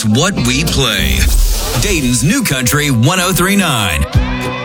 It's what we play. Dayton's New Country 1039.